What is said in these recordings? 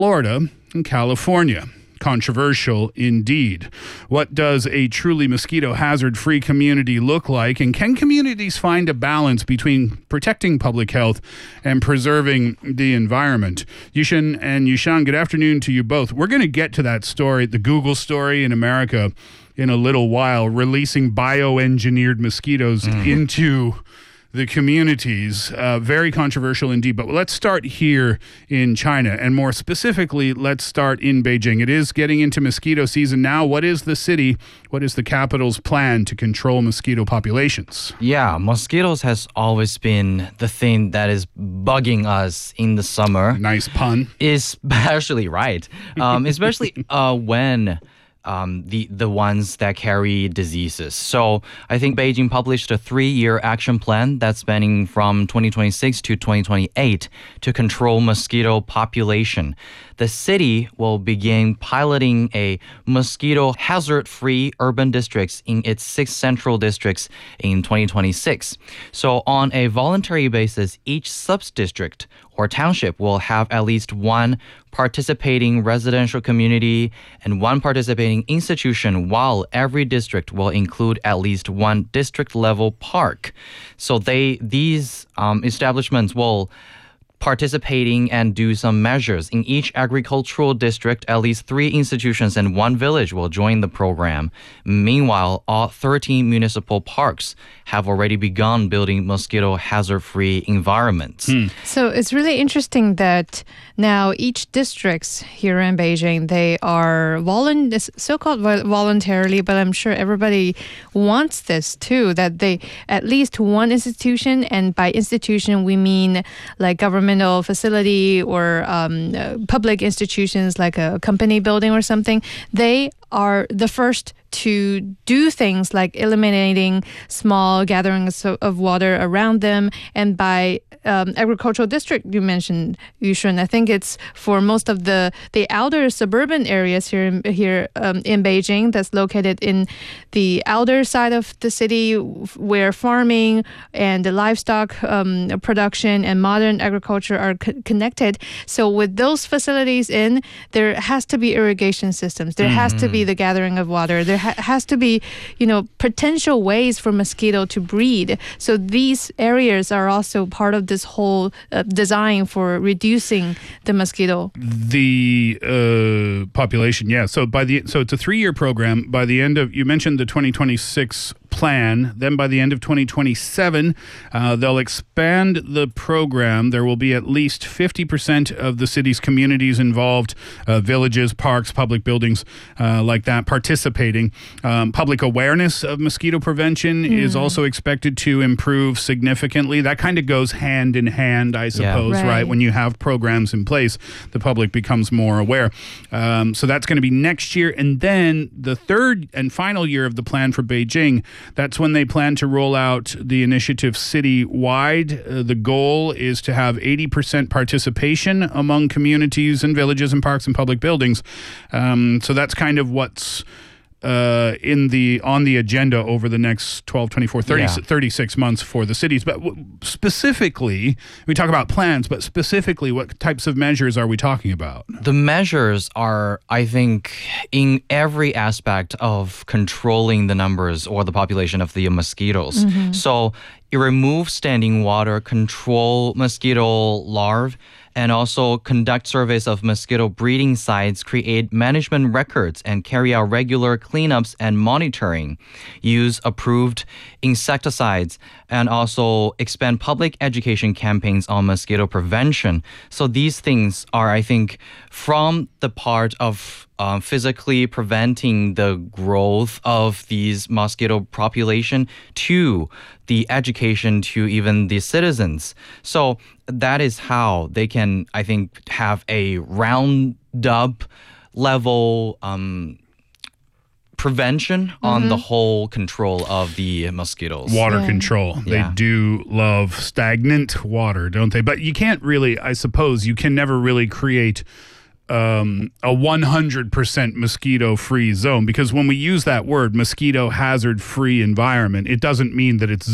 Florida and California. Controversial indeed. What does a truly mosquito hazard-free community look like? And can communities find a balance between protecting public health and preserving the environment? Yushin and Yushan, good afternoon to you both. We're going to get to that story, the Google story in America, in a little while, releasing bioengineered mosquitoes into the communities. Very controversial indeed. But let's start here in China, and more specifically, let's start in Beijing. It is getting into mosquito season now. What is the capital's plan to control mosquito populations? Yeah, mosquitoes has always been the thing that is bugging us in the summer. Nice pun. Especially, right. Especially when the ones that carry diseases. So I think Beijing published a 3-year action plan that's spanning from 2026 to 2028 to control mosquito population. The city will begin piloting a mosquito hazard-free urban districts in its 6 central districts in 2026. So on a voluntary basis, each sub-district or township will have at least one participating residential community and one participating institution, while every district will include at least one district-level park. So these establishments will participating and do some measures. In each agricultural district, at least 3 institutions and 1 village will join the program. Meanwhile, all 13 municipal parks have already begun building mosquito hazard-free environments. So it's really interesting that now each districts here in Beijing, they are so-called voluntarily, but I'm sure everybody wants this too, that they at least one institution, and by institution we mean like governmental facility or public institutions like a company building or something, they are the first to do things like eliminating small gatherings of water around them. And by agricultural district you mentioned, Yushun, I think it's for most of the outer suburban areas here in Beijing that's located in the outer side of the city, where farming and the livestock production and modern agriculture are connected. So with those facilities there has to be irrigation systems. There has to be the gathering of water. There has to be, potential ways for mosquito to breed. So these areas are also part of this whole design for reducing the mosquito. The population, yeah. So it's a 3-year program. By the end of, you mentioned the 2026 plan. Then by the end of 2027, they'll expand the program. There will be at least 50% of the city's communities involved, villages, parks, public buildings like that, participating. Public awareness of mosquito prevention is also expected to improve significantly. That kind of goes hand in hand, I suppose, right? When you have programs in place, the public becomes more aware. So that's going to be next year. And then the third and final year of the plan for Beijing, that's when they plan to roll out the initiative citywide. The goal is to have 80% participation among communities and villages and parks and public buildings. So that's kind of what's on the agenda over the next 12, 24, 36 months for the cities. But specifically, we talk about plans, but specifically, what types of measures are we talking about? The measures are, I think, in every aspect of controlling the numbers or the population of the mosquitoes. So you remove standing water, control mosquito larvae, and also conduct surveys of mosquito breeding sites, create management records, and carry out regular cleanups and monitoring, use approved insecticides, and also expand public education campaigns on mosquito prevention. So these things are, I think, from the part of physically preventing the growth of these mosquito population to the education to even the citizens. So that is how they can, I think, have a round-up level prevention on the whole control of the mosquitoes. Water control. They do love stagnant water, don't they? But you can't really, I suppose, you can never really create a 100% mosquito-free zone, because when we use that word, mosquito hazard-free environment, it doesn't mean that it's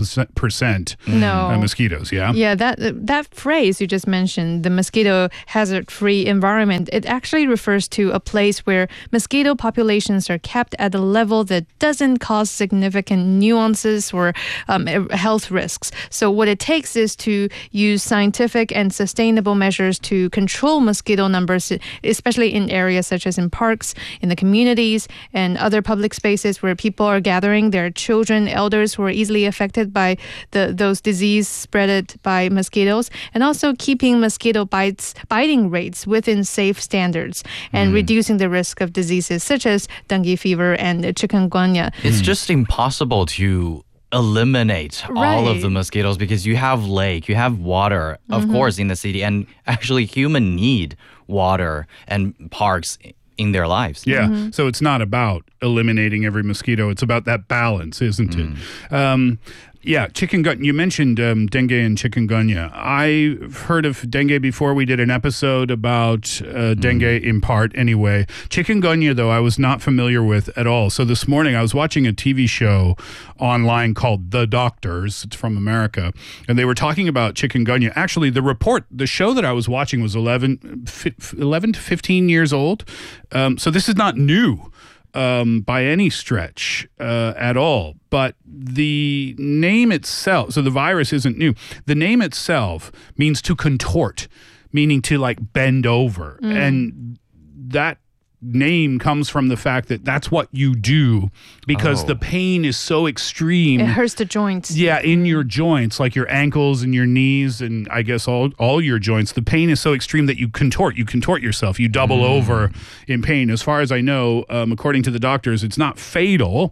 0% No. mosquitoes, yeah? Yeah, that phrase you just mentioned, the mosquito hazard-free environment, it actually refers to a place where mosquito populations are kept at a level that doesn't cause significant nuances or health risks. So what it takes is to use scientific and sustainable measures to control mosquito numbers, especially in areas such as in parks, in the communities, and other public spaces where people are gathering. There are children, elders who are easily affected by those disease spread by mosquitoes, and also keeping mosquito biting rates within safe standards and reducing the risk of diseases such as dengue fever and chikungunya. It's just impossible to eliminate all of the Right. mosquitoes because you have lake, you have water, of course, in the city, and actually human need water and parks in their lives. Yeah. So it's not about eliminating every mosquito. It's about that balance, isn't it? Yeah, chikungunya. You mentioned dengue and chikungunya. I've heard of dengue before. We did an episode about dengue in part anyway. Chikungunya, though, I was not familiar with at all. So this morning I was watching a TV show online called The Doctors. It's from America. And they were talking about chikungunya. Actually, the show that I was watching was 11 to 15 years old. So this is not new. By any stretch at all. But the name itself, so the virus isn't new. The name itself means to contort, meaning to like bend over. And that name comes from the fact that that's what you do because the pain is so extreme. It hurts the joints. Yeah, in your joints, like your ankles and your knees, and I guess all your joints. The pain is so extreme that you contort yourself. You double over in pain. As far as I know, according to the doctors, it's not fatal,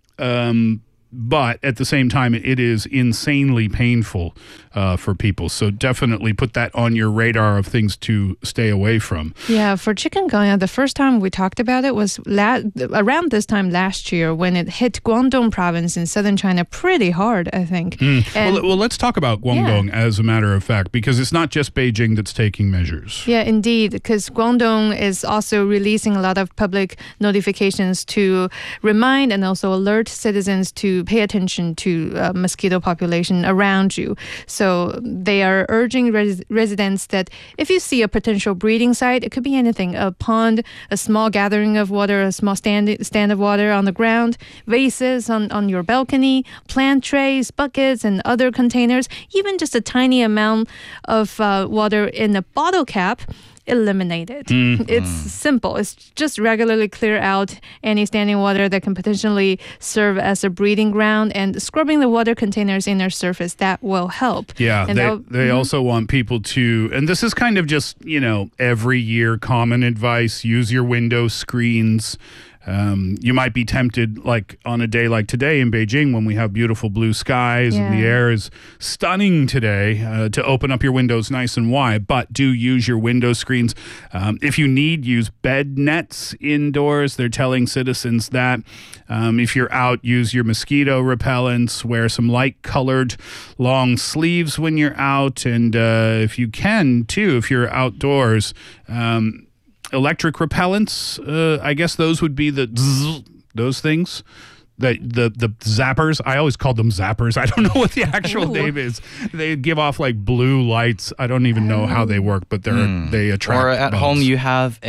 but at the same time, it is insanely painful for people. So definitely put that on your radar of things to stay away from. Yeah, for chikungunya, the first time we talked about it was around this time last year when it hit Guangdong province in southern China pretty hard, I think. And Well, let's talk about Guangdong as a matter of fact, because it's not just Beijing that's taking measures. yeah, indeed, because Guangdong is also releasing a lot of public notifications to remind and also alert citizens to pay attention to mosquito population around you. So they are urging residents that if you see a potential breeding site, it could be anything, a pond, a small gathering of water, a small stand of water on the ground, vases on your balcony, plant trays, buckets, and other containers, even just a tiny amount of water in a bottle cap, eliminate it. It's simple. It's just regularly clear out any standing water that can potentially serve as a breeding ground, and scrubbing the water containers' inner surface. That will help. Yeah, And they also want people to, and this is kind of just, every year common advice, use your window screens. You might be tempted, like on a day like today in Beijing when we have beautiful blue skies and the Yeah. air is stunning today, to open up your windows nice and wide, but do use your window screens. If you need, use bed nets indoors. They're telling citizens that. If you're out, use your mosquito repellents, wear some light-colored long sleeves when you're out, and if you can, too, if you're outdoors, electric repellents, I guess those would be those things. The zappers. I always called them zappers. I don't know what the actual name is. They give off like blue lights. I don't even know how they work, but they attract Or at bugs. home, you have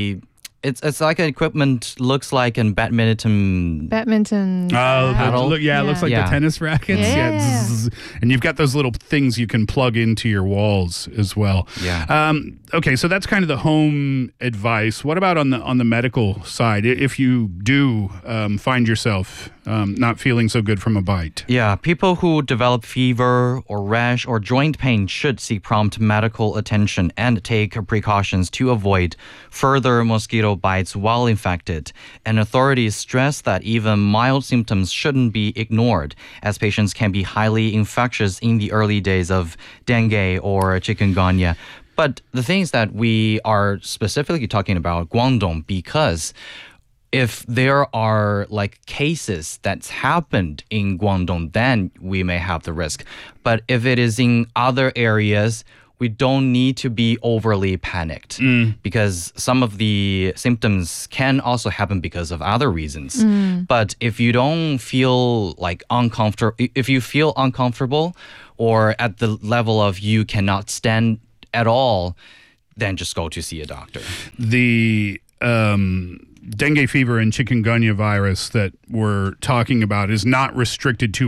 it's like an equipment, looks like a badminton. Badminton. Oh, paddle. it looks like Yeah. the tennis rackets. Yeah. Zzz. And you've got those little things you can plug into your walls as well. Yeah. Okay, so that's kind of the home advice. What about on the medical side? If you do find yourself not feeling so good from a bite. Yeah, people who develop fever or rash or joint pain should seek prompt medical attention and take precautions to avoid further mosquito bites while infected. And authorities stress that even mild symptoms shouldn't be ignored, as patients can be highly infectious in the early days of dengue or chikungunya. But the thing is that we are specifically talking about Guangdong because if there are like cases that's happened in Guangdong, then we may have the risk. But if it is in other areas, we don't need to be overly panicked because some of the symptoms can also happen because of other reasons. But if you don't feel like if you feel uncomfortable or at the level of you cannot stand at all, then just go to see a doctor. The dengue fever and chikungunya virus that we're talking about is not restricted to